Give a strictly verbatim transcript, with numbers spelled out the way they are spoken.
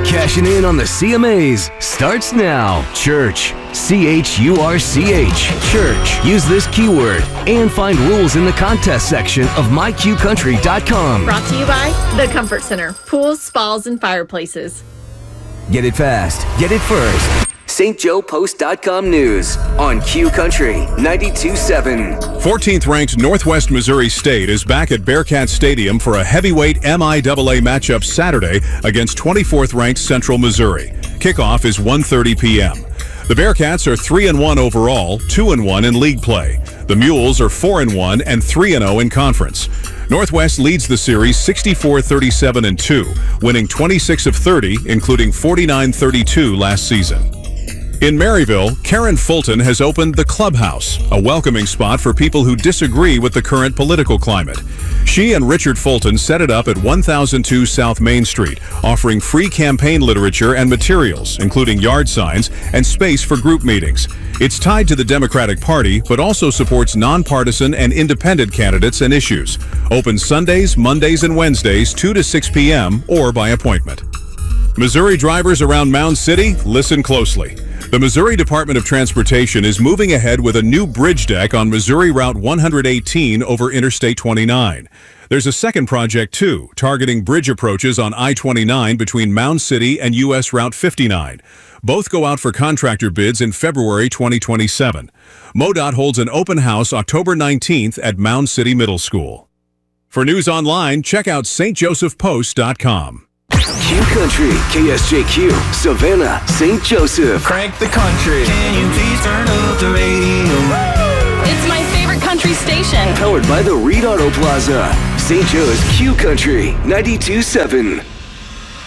Cashing in on the C M As starts now. Church. C H U R C H. Church. Use this keyword and find rules in the contest section of my q country dot com. Brought to you by The Comfort Center. Pools, spas, and fireplaces. Get it fast. Get it first. St Joe Post dot com News on Q Country ninety-two point seven. fourteenth ranked Northwest Missouri State is back at Bearcat Stadium for a heavyweight M I A A matchup Saturday against twenty-fourth ranked Central Missouri. Kickoff is one thirty p.m. The Bearcats are three and one overall, two and one in league play. The Mules are four and one and three and oh in conference. Northwest leads the series sixty-four thirty-seven and two, winning twenty-six of thirty, including forty-nine thirty-two last season. In Maryville, Karen Fulton has opened The Clubhouse, a welcoming spot for people who disagree with the current political climate. She and Richard Fulton set it up at one thousand two South Main Street, offering free campaign literature and materials, including yard signs and space for group meetings. It's tied to the Democratic Party, but also supports nonpartisan and independent candidates and issues. Open Sundays, Mondays, and Wednesdays, two to six p.m., or by appointment. Missouri drivers around Mound City, listen closely. The Missouri Department of Transportation is moving ahead with a new bridge deck on Missouri Route one eighteen over Interstate twenty-nine. There's a second project, too, targeting bridge approaches on I twenty-nine between Mound City and U S Route fifty-nine. Both go out for contractor bids in February twenty twenty-seven. MoDOT holds an open house October nineteenth at Mound City Middle School. For news online, check out St Joseph Post dot com. Q Country, K S J Q, Savannah, Saint Joseph. Crank the country. Can you please turn up the radio? It's my favorite country station. Powered by the Reed Auto Plaza. Saint Joe's Q Country ninety-two point seven.